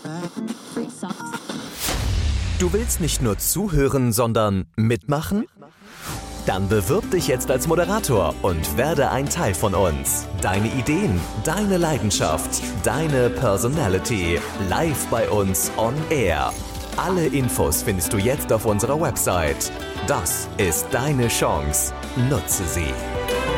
Du willst nicht nur zuhören, sondern mitmachen? Dann bewirb dich jetzt als Moderator und werde ein Teil von uns. Deine Ideen, deine Leidenschaft, deine Personality, live bei uns on air. Alle Infos findest du jetzt auf unserer Website. Das ist deine Chance. Nutze sie.